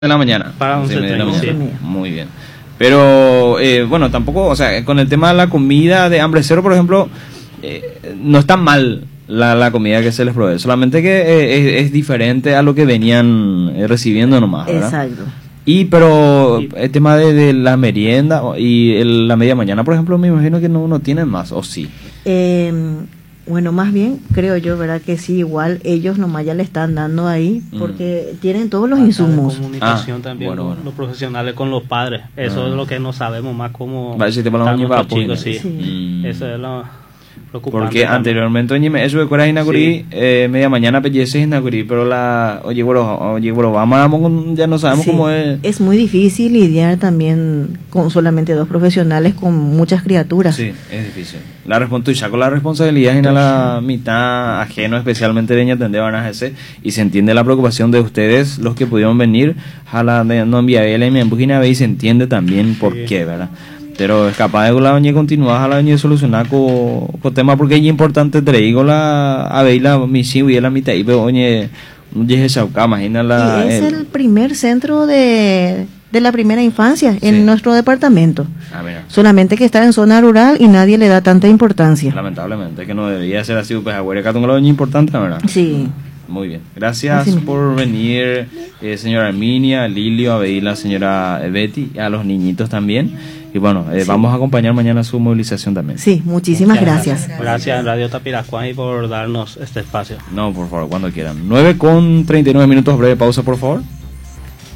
de la mañana. Para 11:30, de la mañana. sí. Muy bien. Pero, bueno, tampoco, o sea, con el tema de la comida de hambre cero, por ejemplo, no está mal la comida que se les provee, solamente que es diferente a lo que venían recibiendo nomás, ¿verdad? Exacto. Pero el tema de la merienda y la media mañana, por ejemplo, me imagino que no tienen más, ¿o sí? Bueno, más bien creo yo, ¿verdad? Que sí, igual ellos nomás ya le están dando ahí, porque tienen todos los insumos. Comunicación también bueno. con los profesionales, con los padres. Eso es lo que no sabemos más cómo Vale, si te ponen están un nuestros apoyo, chicos, sí. Sí. Eso es lo preocupante. Porque anteriormente eso de cuera inagurí, media mañana pellece inagurí, pero oye, vamos, ya no sabemos Sí, cómo es. es muy difícil lidiar también con solamente dos profesionales, con muchas criaturas. Sí, es difícil. Con la responsabilidad en la mitad ajeno, especialmente de atender a ese, y se entiende la preocupación de ustedes, los que pudieron venir, a la no enviar y se entiende también por qué, ¿verdad? Pero es capaz de la doña continuar a la doña solucionar con temas, porque es importante traigo a ver la misión y la mitad y pero oye esa imagina la. Y es el primer centro de la primera infancia en nuestro departamento. Solamente que está en zona rural y nadie le da tanta importancia. Lamentablemente, que no debería ser así, pues agüera un doña importante, ¿verdad? Sí. Muy bien, gracias por venir, señora Arminia, Lilio, Abeila, señora Betty, a los niñitos también. Y bueno, vamos a acompañar mañana su movilización también. Sí, muchísimas gracias. Gracias Radio Tapiracuay por darnos este espacio. No, por favor, cuando quieran. 9:39, breve pausa, por favor.